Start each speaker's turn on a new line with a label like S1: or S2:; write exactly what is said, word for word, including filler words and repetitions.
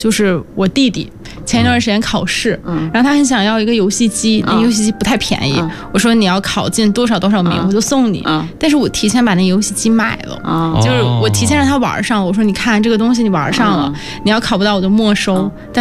S1: 就是我弟弟前一段时间考试，嗯、然后他很想要一个游戏机，那、嗯、游戏机不太便宜。嗯、我说你要考进多少多少名，嗯、我就送你。嗯、但是我提前把那游戏机买了，嗯、就是我提前让他玩上。我说你看这个东西你玩上了，嗯、你要考不到我就没收。嗯